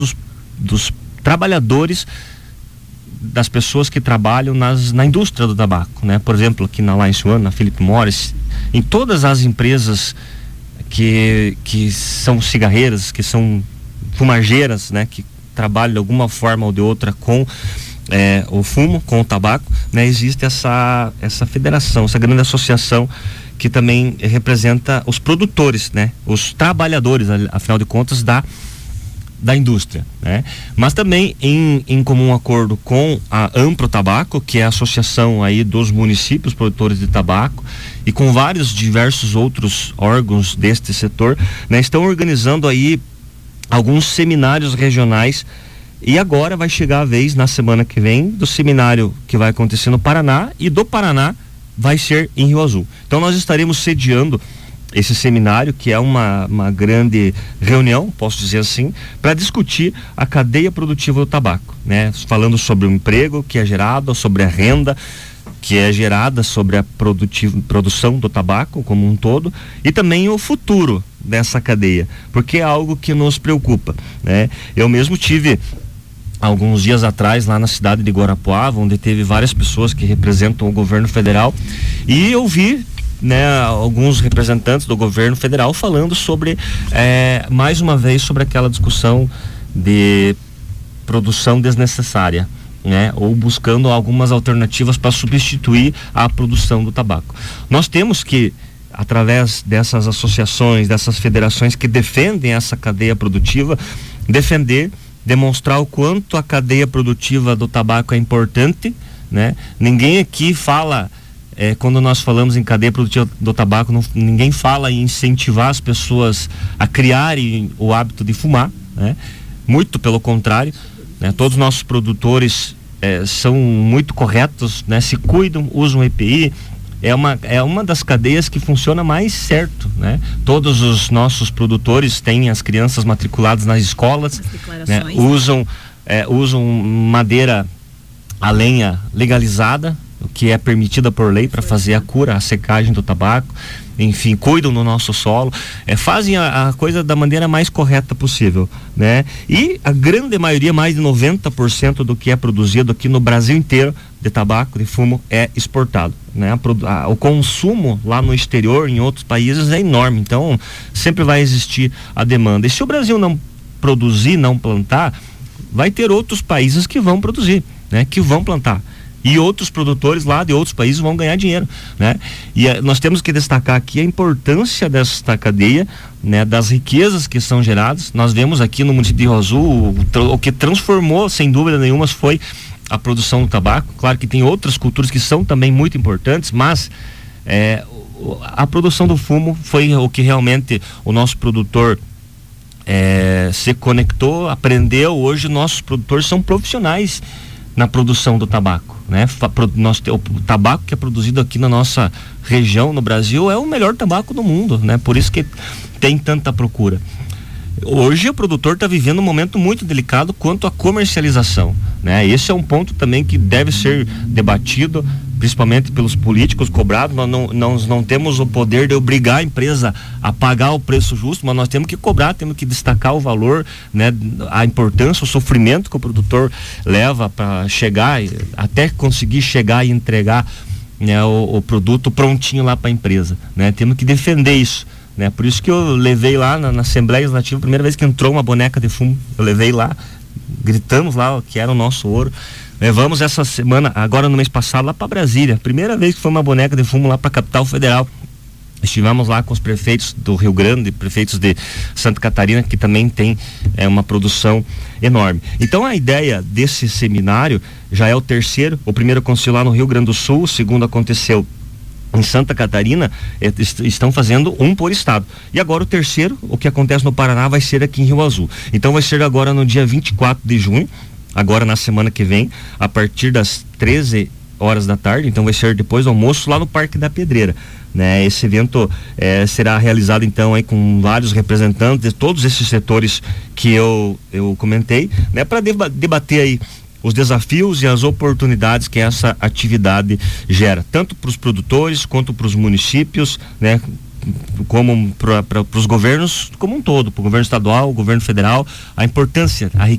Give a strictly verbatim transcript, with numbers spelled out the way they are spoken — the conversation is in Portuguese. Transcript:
dos, dos trabalhadores, das pessoas que trabalham nas, na indústria do tabaco, né? Por exemplo, aqui na Alliance One, na Philip Morris, em todas as empresas que, que são cigarreiras, que são fumageiras, né? Que trabalham de alguma forma ou de outra com é, o fumo, com o tabaco, né? Existe essa, essa federação, essa grande associação que também representa os produtores, né? Os trabalhadores, afinal de contas, da da indústria, né? Mas também em, em comum acordo com a Ampro Tabaco, que é a associação aí dos municípios produtores de tabaco, e com vários diversos outros órgãos deste setor, né? Estão organizando aí alguns seminários regionais, e agora vai chegar a vez, na semana que vem, do seminário que vai acontecer no Paraná, e do Paraná vai ser em Rio Azul. Então nós estaremos sediando esse seminário, que é uma, uma grande reunião, posso dizer assim, para discutir a cadeia produtiva do tabaco, né? Falando sobre o emprego que é gerado, sobre a renda que é gerada sobre a produtiv- produção do tabaco como um todo, e também o futuro dessa cadeia, porque é algo que nos preocupa, né? Eu mesmo tive alguns dias atrás lá na cidade de Guarapuava, onde teve várias pessoas que representam o governo federal, e eu vi, né, alguns representantes do governo federal falando sobre, é, mais uma vez, sobre aquela discussão de produção desnecessária, né, ou buscando algumas alternativas para substituir a produção do tabaco. Nós temos que, através dessas associações, dessas federações que defendem essa cadeia produtiva, defender, demonstrar o quanto a cadeia produtiva do tabaco é importante, né? Ninguém aqui fala, É, quando nós falamos em cadeia produtiva do tabaco, não, ninguém fala em incentivar as pessoas a criarem o hábito de fumar, né? Muito pelo contrário, né? Todos os nossos produtores é, são muito corretos, né? Se cuidam, usam E P I, é uma, é uma das cadeias que funciona mais certo, né? Todos os nossos produtores têm as crianças matriculadas nas escolas, né? Usam, é, usam madeira, a lenha legalizada, o que é permitida por lei para fazer a cura, a secagem do tabaco, enfim, cuidam do nosso solo, é, fazem a, a coisa da maneira mais correta possível, né? E a grande maioria, mais de noventa por cento do que é produzido aqui no Brasil inteiro de tabaco, de fumo, é exportado, né? A, a, o consumo lá no exterior, em outros países, é enorme, então sempre vai existir a demanda. E se o Brasil não produzir, não plantar, vai ter outros países que vão produzir, né? Que vão plantar. E outros produtores lá de outros países vão ganhar dinheiro, né? E uh, nós temos que destacar aqui a importância desta cadeia, né? Das riquezas que são geradas. Nós vemos aqui no município de Rio Azul, o, o que transformou, sem dúvida nenhuma, foi a produção do tabaco. Claro que tem outras culturas que são também muito importantes, mas é, a produção do fumo foi o que realmente o nosso produtor é, se conectou, aprendeu. Hoje nossos produtores são profissionais na produção do tabaco, né? Nós, o tabaco que é produzido aqui na nossa região, no Brasil, é o melhor tabaco do mundo, né? Por isso que tem tanta procura. Hoje o produtor está vivendo um momento muito delicado quanto à comercialização, né? Esse é um ponto também que deve ser debatido, principalmente pelos políticos cobrados. Nós não, nós não temos o poder de obrigar a empresa a pagar o preço justo, mas nós temos que cobrar, temos que destacar o valor, né? A importância, o sofrimento que o produtor leva para chegar, até conseguir chegar e entregar, né, o, o produto prontinho lá para a empresa, né? Temos que defender isso, né? Por isso que eu levei lá na, na Assembleia Legislativa, a primeira vez que entrou uma boneca de fumo, eu levei lá, gritamos lá que era o nosso ouro. Levamos essa semana, agora no mês passado, lá para Brasília, primeira vez que foi uma boneca de fumo lá para a capital federal. Estivemos lá com os prefeitos do Rio Grande, prefeitos de Santa Catarina, que também tem é, uma produção enorme. Então a ideia desse seminário já é o terceiro. O primeiro aconteceu lá no Rio Grande do Sul, o segundo aconteceu em Santa Catarina, é, estão fazendo um por estado. E agora o terceiro, o que acontece no Paraná, vai ser aqui em Rio Azul. Então vai ser agora no dia vinte e quatro de junho, agora na semana que vem, a partir das treze horas da tarde, então vai ser depois do almoço lá no Parque da Pedreira, né? Esse evento é, será realizado então aí com vários representantes de todos esses setores que eu, eu comentei, né? Para deba- debater aí os desafios e as oportunidades que essa atividade gera, tanto para os produtores quanto para os municípios, né? como para os governos como um todo, para o governo estadual, o governo federal, a importância, a